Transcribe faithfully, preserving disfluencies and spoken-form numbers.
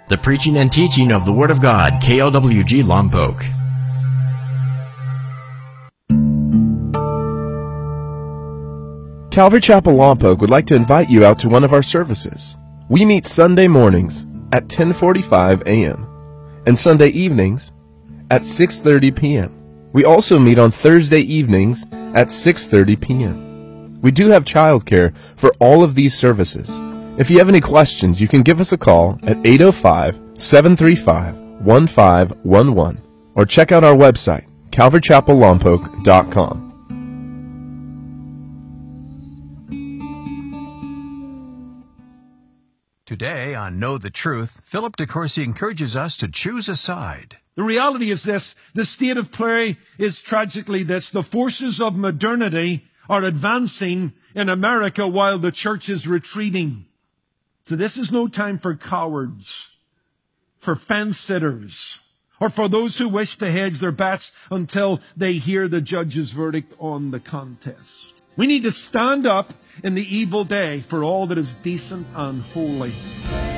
the preaching and teaching of the Word of God, K L W G Lompoc. Calvary Chapel Lompoc would like to invite you out to one of our services. We meet Sunday mornings at ten forty-five a.m. and Sunday evenings at six thirty p.m. We also meet on Thursday evenings at six thirty p.m. We do have childcare for all of these services. If you have any questions, you can give us a call at eight oh five, seven three five, one five one one or check out our website, calvary chapel lompoc dot com. Today on Know the Truth, Philip DeCourcy encourages us to choose a side. The reality is this: the state of play is tragically this. The forces of modernity are advancing in America while the church is retreating. So this is no time for cowards, for fence-sitters, or for those who wish to hedge their bets until they hear the judge's verdict on the contest. We need to stand up in the evil day for all that is decent and holy.